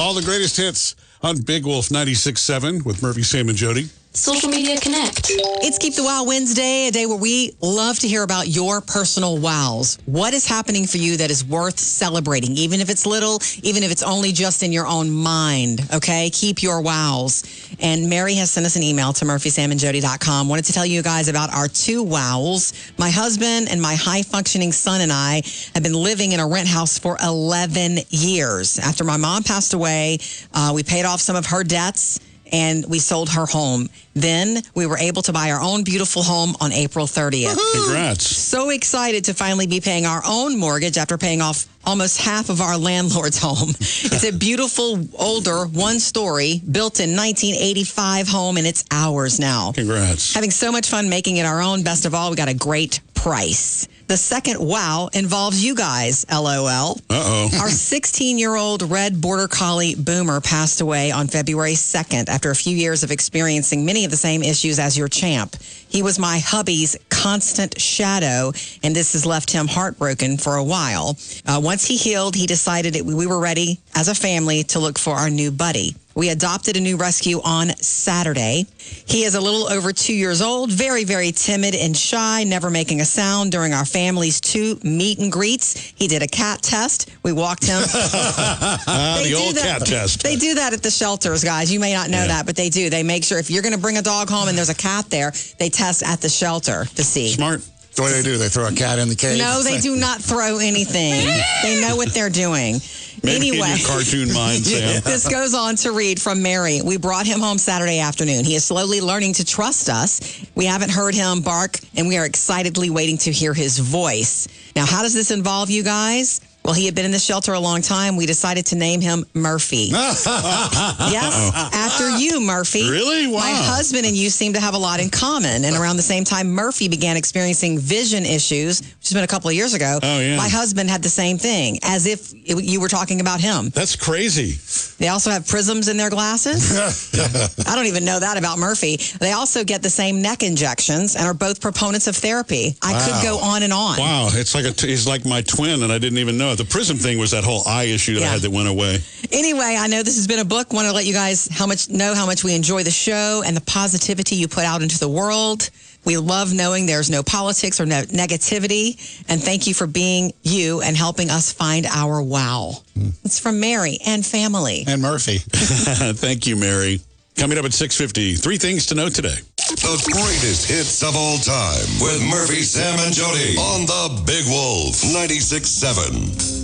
All the greatest hits on Big Wolf 96.7 with Murphy, Sam, and Jody. Social Media Connect. It's Keep the Wow Wednesday, a day where we love to hear about your personal wows. What is happening for you that is worth celebrating, even if it's little, even if it's only just in your own mind, okay? Keep your wows. And Mary has sent us an email to murphysamandjody.com. Wanted to tell you guys about our two wows. My husband and my high-functioning son and I have been living in a rent house for 11 years. After my mom passed away, we paid off some of her debts, and we sold her home. Then we were able to buy our own beautiful home on April 30th. Woo-hoo! Congrats. So excited to finally be paying our own mortgage after paying off almost half of our landlord's home. It's a beautiful, older, one-story, built in 1985 home, and it's ours now. Congrats. Having so much fun making it our own. Best of all, we got a great price. The second wow involves you guys, LOL. Uh-oh. Our 16-year-old red border collie Boomer passed away on February 2nd after a few years of experiencing many of the same issues as your champ. He was my hubby's constant shadow, and this has left him heartbroken for a while. Once he healed, he decided we were ready as a family to look for our new buddy. We adopted a new rescue on Saturday. He is a little over 2 years old, very, very timid and shy, never making a sound during our family's 2 meet and greets. He did a cat test. We walked him. The old cat test. They do that at the shelters, guys. You may not know that, but they do. They make sure if you're going to bring a dog home and there's a cat there, they test at the shelter to see. Smart. That's the way they do. They throw a cat in the cage. No, they do not throw anything. They know what they're doing. Maybe Anyway, in your cartoon mind, Sam. This goes on to read from Mary. We brought him home Saturday afternoon. He is slowly learning to trust us. We haven't heard him bark, and we are excitedly waiting to hear his voice. Now, how does this involve you guys? Well, he had been in the shelter a long time. We decided to name him Murphy. Yes, after you, Murphy. Really? Wow. My husband and you seem to have a lot in common. And around the same time, Murphy began experiencing vision issues, which has been a couple of years ago. Oh, yeah. My husband had the same thing, as if you were talking about him. That's crazy. They also have prisms in their glasses. I don't even know that about Murphy. They also get the same neck injections and are both proponents of therapy. I could go on and on. Wow. It's like he's like my twin, and I didn't even know it. The prism thing was that whole eye issue that I had that went away. Anyway, I know this has been a book. Want to let you guys know how much we enjoy the show and the positivity you put out into the world. We love knowing there's no politics or negativity. And thank you for being you and helping us find our wow. It's from Mary and family. And Murphy. Thank you, Mary. Coming up at 6:50, 3 things to know today. The greatest hits of all time with Murphy, Sam, and Jody on the Big Wolf 96.7.